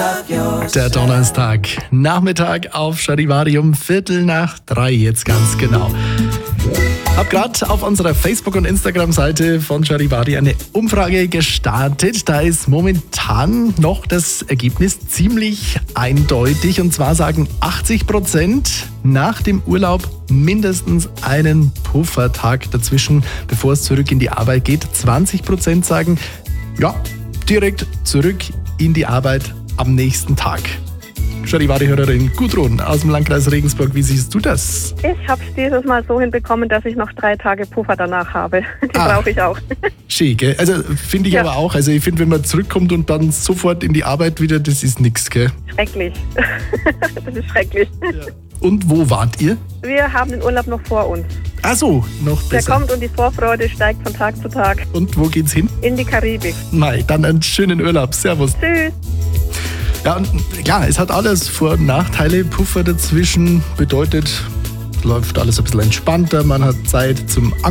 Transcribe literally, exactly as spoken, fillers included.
Der Donnerstag, Nachmittag auf Charivari, Viertel nach drei jetzt ganz genau. Hab gerade auf unserer Facebook- und Instagram-Seite von Charivari eine Umfrage gestartet. Da ist momentan noch das Ergebnis ziemlich eindeutig. Und zwar sagen achtzig Prozent nach dem Urlaub mindestens einen Puffertag dazwischen, bevor es zurück in die Arbeit geht. zwanzig Prozent sagen, ja, direkt zurück in die Arbeit am nächsten Tag. Charivari-Hörerin Gudrun aus dem Landkreis Regensburg, wie siehst du das? Ich habe es dieses Mal so hinbekommen, dass ich noch drei Tage Puffer danach habe. Die Ah. brauche ich auch. Schön, gell? Also finde ich Ja. aber auch. Also ich finde, wenn man zurückkommt und dann sofort in die Arbeit wieder, das ist nix, gell? Schrecklich. Das ist schrecklich. Und wo wart ihr? Wir haben den Urlaub noch vor uns. Ach so, noch Der besser. kommt und die Vorfreude steigt von Tag zu Tag. Und wo geht's hin? In die Karibik. Mai, dann einen schönen Urlaub. Servus. Tschüss. Ja, und klar, es hat alles Vor- und Nachteile. Puffer dazwischen bedeutet, läuft alles ein bisschen entspannter. Man hat Zeit zum